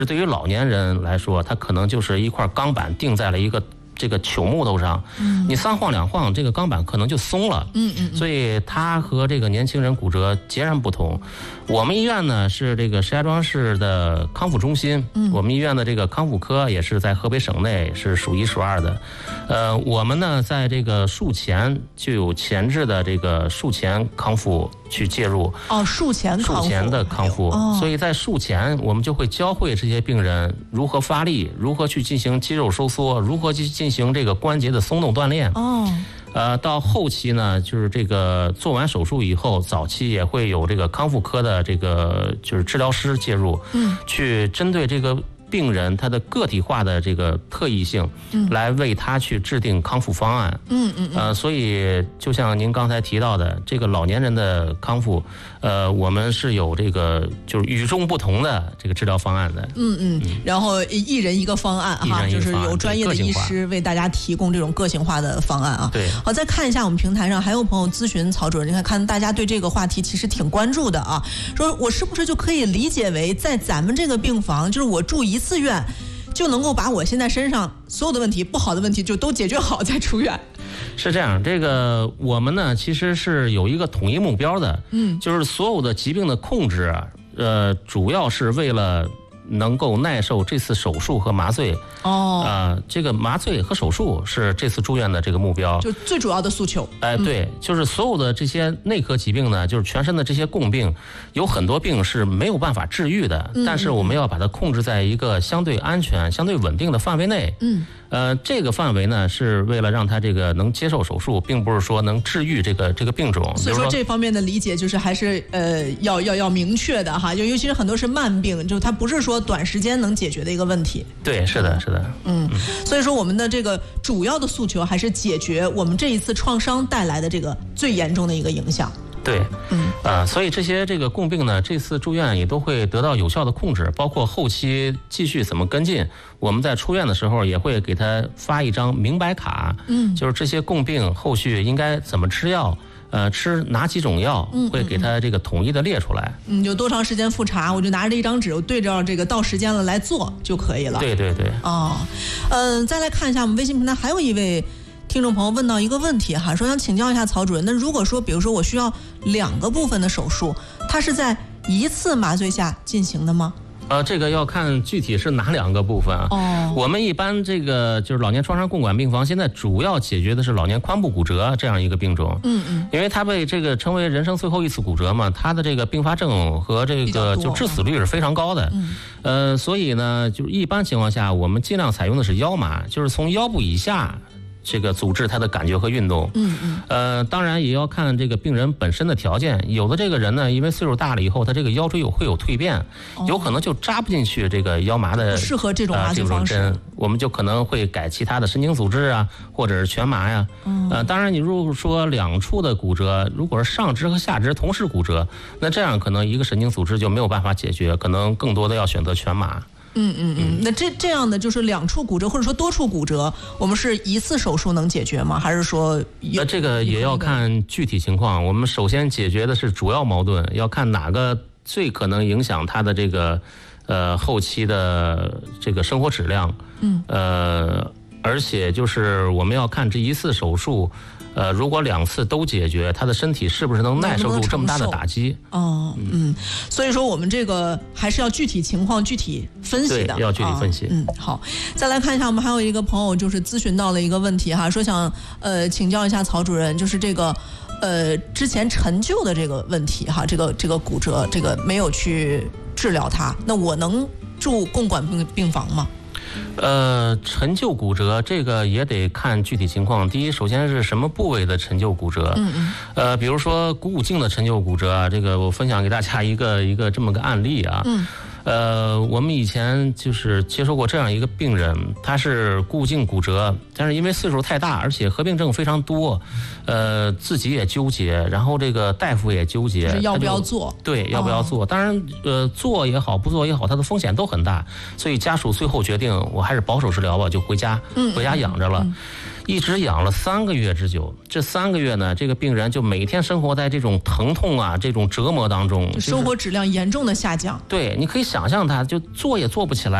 对于老年人来说，他可能就是一块钢板钉在了一个这个朽木头上，你3晃2晃，这个钢板可能就松了，所以它和这个年轻人骨折截然不同。我们医院呢是这个石家庄市的康复中心，我们医院的这个康复科也是在河北省内是数1数2的。我们呢在这个术前就有前置的这个术前康复去介入。 术前的康复，所以在术前我们就会教会这些病人如何发力，如何去进行肌肉收缩，如何去进行这个关节的松动锻炼。到后期呢，就是这个做完手术以后，早期也会有这个康复科的这个就是治疗师介入，去针对这个病人他的个体化的这个特异性，来为他去制定康复方案。所以就像您刚才提到的，这个老年人的康复，我们是有这个就是与众不同的这个治疗方案的。 然后一人一个方案哈，就是有专业的医师为大家提供这种个性化的方案啊。 对。 好，再看一下我们平台上还有朋友咨询曹主任，你看大家对这个话题其实挺关注的啊，说我是不是就可以理解为在咱们这个病房，就是我住1次院就能够把我现在身上所有的问题不好的问题就都解决好再出院？ 是这样，这个我们呢其实是有一个统一目标的，就是所有的疾病的控制，主要是为了能够耐受这次手术和麻醉。这个麻醉和手术是这次住院的这个目标， 就最主要的诉求。 对，就是所有的这些内科疾病呢，就是全身的这些共病，有很多病是没有办法治愈的，但是我们要把它控制在一个相对安全、相对稳定的范围内。这个范围呢，是为了让他这个能接受手术，并不是说能治愈这个病种。 所以说这方面的理解就是还是要明确的哈，尤其是很多是慢病，就它不是说短时间能解决的一个问题。 对，是的，是的。 所以说我们的这个主要的诉求还是解决我们这一次创伤带来的这个最严重的一个影响。 对，所以这些这个共病呢，这次住院也都会得到有效的控制，包括后期继续怎么跟进，我们在出院的时候也会给他发一张明白卡，就是这些共病后续应该怎么吃药，吃哪几种药，会给他这个统一的列出来。 有多长时间复查，我就拿着这一张纸，我对着这个到时间了来做就可以了。 对对对。 再来看一下我们微信平台还有一位听众朋友问到一个问题哈，说想请教一下曹主任，那如果说比如说我需要2个部分的手术，它是在1次麻醉下进行的吗？ 这个要看具体是哪2个部分啊。我们一般这个就是老年创伤共管病房现在主要解决的是老年髋部骨折这样一个病种。因为它被这个称为人生最后一次骨折嘛，它的这个并发症和这个就致死率是非常高的。所以呢，就一般情况下我们尽量采用的是腰麻，就是从腰部以下这个阻滞他的感觉和运动。当然也要看这个病人本身的条件，有的这个人呢，因为岁数大了以后，他这个腰椎会有蜕变，有可能就扎不进去这个腰麻的， 不适合这种麻醉方式， 我们就可能会改其他的神经组织啊，或者是全麻呀。当然你如果说2处的骨折，如果是上肢和下肢同时骨折，那这样可能一个神经组织就没有办法解决，可能更多的要选择全麻。 那这样的就是2处骨折或者说多处骨折，我们是1次手术能解决吗？还是说这个也要看具体情况。我们首先解决的是主要矛盾，要看哪个最可能影响他的这个后期的这个生活质量。而且就是我们要看这1次手术，如果2次都解决，他的身体是不是能耐受住这么大的打击？ 所以说我们这个还是要具体情况具体分析的， 对，要具体分析。 好，再来看一下，我们还有一个朋友就是咨询到了一个问题哈，说想请教一下曹主任，就是这个之前陈旧的这个问题哈，这个骨折这个没有去治疗它，那我能住共管病房吗？ 陈旧骨折这个也得看具体情况。第一，首先是什么部位的陈旧骨折？比如说股骨颈的陈旧骨折，这个我分享给大家一个这么个案例啊。我们以前就是接受过这样一个病人，他是股骨颈骨折，但是因为岁数太大，而且合并症非常多，自己也纠结，然后这个大夫也纠结， 就是要不要做？ 对，要不要做？当然，做也好，不做也好，它的风险都很大，所以家属最后决定，我还是保守治疗吧，就回家养着了。一直养了3个月之久，这3个月呢，这个病人就每天生活在这种疼痛啊、这种折磨当中， 生活质量严重的下降。 对，你可以想象他就坐也坐不起来。